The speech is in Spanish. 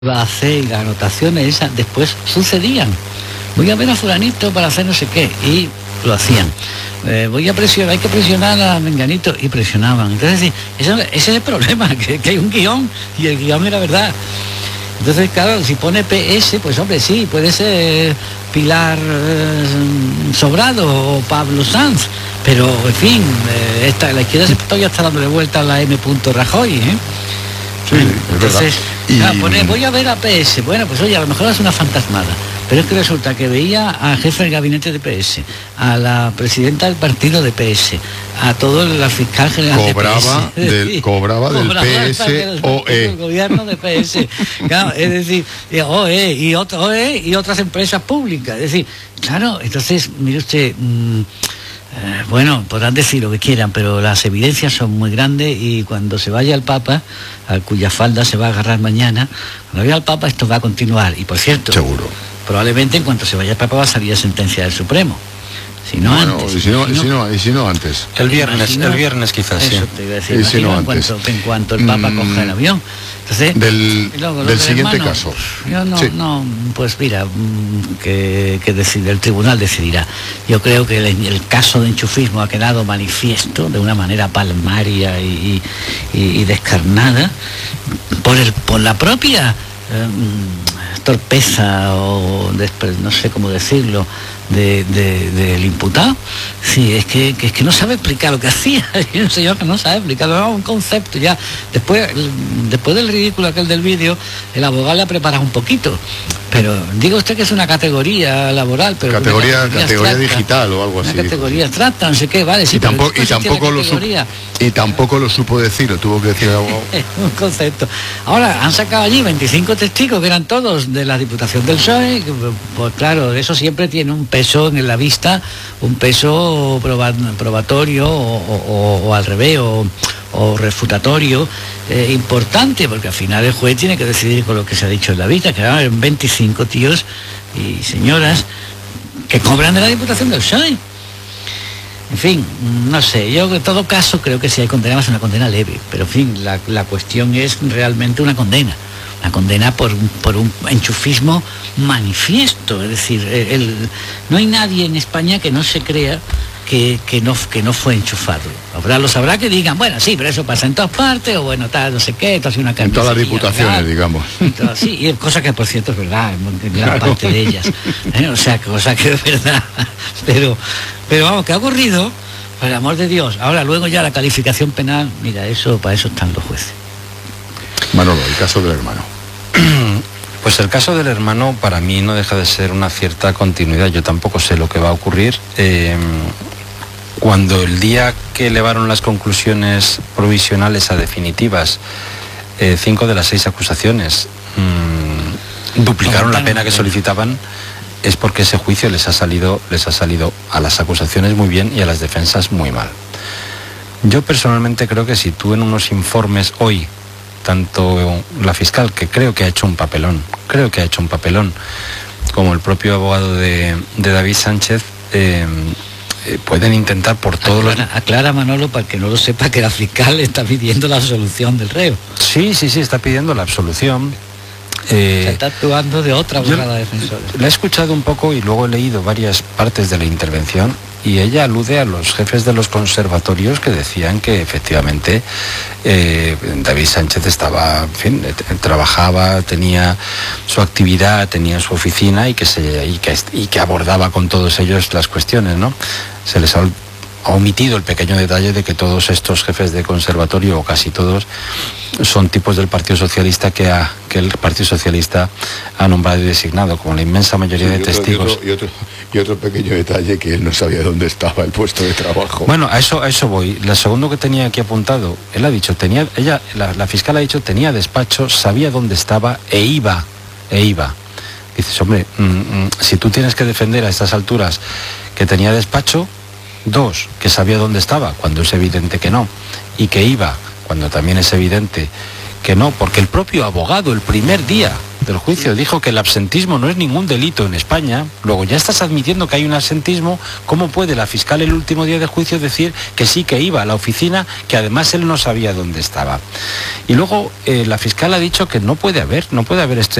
iba a hacer y las anotaciones esas después sucedían. Voy a ver a fulanito para hacer no sé qué, y lo hacían. Voy a presionar, hay que presionar a menganito, y presionaban. Entonces, ese es el problema, que hay un guión, y el guión era verdad. Entonces, claro, si pone PS, pues hombre, sí, puede ser Pilar Sobrado o Pablo Sanz, pero en fin, la izquierda se todavía está dándole vuelta a la M. Rajoy, ¿eh? Sí, entonces, es verdad. voy a ver a PS. Bueno, pues oye, a lo mejor es una fantasmada. Pero es que resulta que veía al jefe del gabinete de PS, a la presidenta del partido de PS, a todo la fiscal general cobraba de PS. Cobraba del PSOE. El gobierno de PS. Claro, es decir, OE y otras empresas públicas. Es decir, claro, entonces, mire usted... bueno, podrán decir lo que quieran, pero las evidencias son muy grandes, y cuando se vaya el Papa, a cuya falda se va a agarrar mañana, cuando vaya el Papa esto va a continuar. Y por cierto, seguro, probablemente en cuanto se vaya el Papa va a salir sentencia del Supremo. Si no antes. Y si no antes. El viernes quizás, eso sí. te iba a decir, si no en cuanto el Papa coja el avión. Entonces, del siguiente caso. Yo no, sí. no, pues mira, que decide, el tribunal decidirá. Yo creo que el caso de enchufismo ha quedado manifiesto de una manera palmaria y descarnada por la propia torpeza o no sé cómo decirlo del imputado. Sí, es que no sabe explicar lo que hacía. Un señor que no sabe explicarlo, un concepto ya. Después del ridículo aquel del vídeo, el abogado le ha preparado un poquito. Pero diga usted que es una categoría laboral, pero categoría digital o algo así. Una categoría abstracta, no sé qué, vale. Sí, y tampoco lo supo decir, lo tuvo que decir el abogado. Un concepto. Ahora, han sacado allí 25 testigos, que eran todos de la Diputación del PSOE. Pues claro, eso siempre tiene un peso en la vista, un peso probatorio o al revés, o refutatorio importante, porque al final el juez tiene que decidir con lo que se ha dicho en la vista, que eran 25 tíos y señoras que cobran de la Diputación del PSOE. En fin, no sé, yo en todo caso creo que si hay condena va a ser una condena leve, pero en fin, la cuestión es realmente una condena por un enchufismo manifiesto. Es decir, no hay nadie en España que no se crea que no fue enchufado. Los habrá que digan, bueno, sí, pero eso pasa en todas partes, o bueno, tal, no sé qué, esto ha sido una en todas las diputaciones, digamos. Sí, y cosa que por cierto es verdad, en gran parte de ellas. O sea, cosa que es verdad. Pero vamos, ¿qué ha ocurrido? Por el amor de Dios. Ahora, luego ya la calificación penal, mira, para eso están los jueces. Manolo, el caso del hermano. Pues el caso del hermano para mí no deja de ser una cierta continuidad. Yo tampoco sé lo que va a ocurrir. Cuando el día que elevaron las conclusiones provisionales a definitivas, 5 de las 6 acusaciones duplicaron la pena que solicitaban, es porque ese juicio les ha salido a las acusaciones muy bien y a las defensas muy mal. Yo personalmente creo que si tú en unos informes hoy, tanto la fiscal, que creo que ha hecho un papelón, como el propio abogado de David Sánchez, pueden intentar por todos Aclara, Manolo, para que no lo sepa, que la fiscal está pidiendo la absolución del reo. Sí, está pidiendo la absolución. Se está actuando de otra abogada defensora. La he escuchado un poco y luego he leído varias partes de la intervención, y ella alude a los jefes de los conservatorios que decían que efectivamente David Sánchez estaba, en fin, trabajaba, tenía su actividad, tenía su oficina y que abordaba con todos ellos las cuestiones, ¿no? Se les ha omitido el pequeño detalle de que todos estos jefes de conservatorio, o casi todos, son tipos del Partido Socialista que el Partido Socialista ha nombrado y designado, como la inmensa mayoría de testigos. Y otro pequeño detalle, que él no sabía dónde estaba el puesto de trabajo. Bueno, a eso voy. Lo segundo que tenía aquí apuntado, él ha dicho, la fiscal ha dicho, tenía despacho, sabía dónde estaba e iba. Dices, hombre, si tú tienes que defender a estas alturas que tenía despacho, 2, que sabía dónde estaba, cuando es evidente que no, y que iba, cuando también es evidente que no, porque el propio abogado, el primer día del juicio. Dijo que el absentismo no es ningún delito en España. Luego ya estás admitiendo que hay un absentismo. ¿Cómo puede la fiscal el último día de juicio decir que sí, que iba a la oficina, que además él no sabía dónde estaba? Y luego la fiscal ha dicho que no puede haber